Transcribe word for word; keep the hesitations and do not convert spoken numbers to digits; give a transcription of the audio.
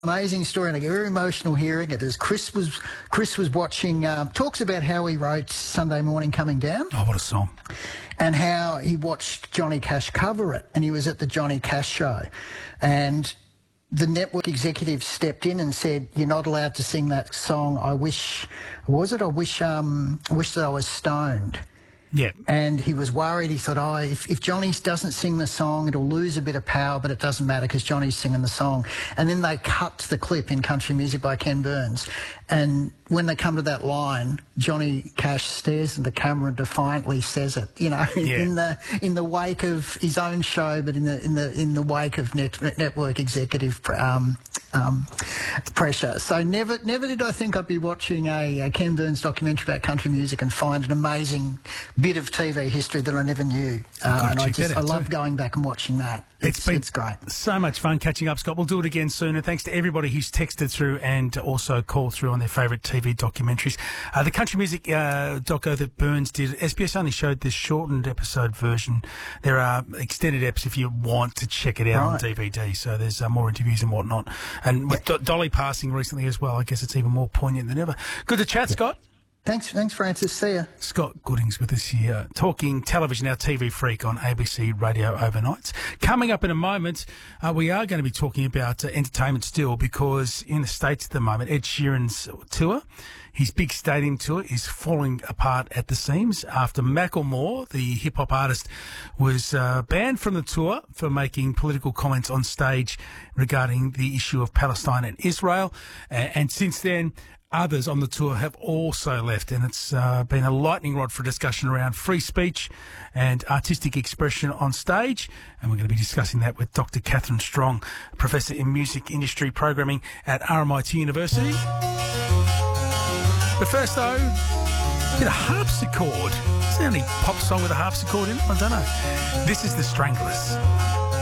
Amazing story, and I get very emotional hearing it. As Chris was Chris was watching, uh, talks about how he wrote Sunday Morning Coming Down. Oh, what a song. And how he watched Johnny Cash cover it, and he was at the Johnny Cash show. And the network executive stepped in and said, "You're not allowed to sing that song. I wish, was it? I wish, um, I wish that I was stoned." Yeah. And he was worried. He thought, oh, if, if Johnny doesn't sing the song, it'll lose a bit of power, but it doesn't matter because Johnny's singing the song. And then they cut the clip in Country Music by Ken Burns. And when they come to that line, Johnny Cash stares at the camera and defiantly says it, you know, Yeah. in the in the wake of his own show, but in the in the in the wake of net, network executive um, um, pressure. So never never did I think I'd be watching a, a Ken Burns documentary about country music and find an amazing bit of T V history that I never knew. Uh, and I just I love going back and watching that. It's, it's been it's great. So much fun catching up, Scott. We'll do it again soon. And thanks to everybody who's texted through and also called through on their favourite T V documentaries. Uh, the country music uh, doco that Burns did, S B S only showed this shortened episode version. There are extended eps if you want to check it out right. on D V D. So there's uh, more interviews and whatnot. And with Do- Dolly passing recently as well, I guess it's even more poignant than ever. Good to chat, Scott. Thanks, thanks, Francis. See ya. Scott Goodings with us here, talking television, our T V freak on A B C Radio Overnights. Coming up in a moment, uh, we are going to be talking about uh, entertainment still, because in the States at the moment, Ed Sheeran's tour, his big stadium tour, is falling apart at the seams after Macklemore, the hip-hop artist, was uh, banned from the tour for making political comments on stage regarding the issue of Palestine and Israel. Uh, and since then, others on the tour have also left, and it's uh, been a lightning rod for discussion around free speech and artistic expression on stage. And we're going to be discussing that with Doctor Catherine Strong, Professor in Music Industry Programming at R M I T University. But first, though, a bit of harpsichord. Is there any pop song with a harpsichord in it? I don't know. This is The Stranglers.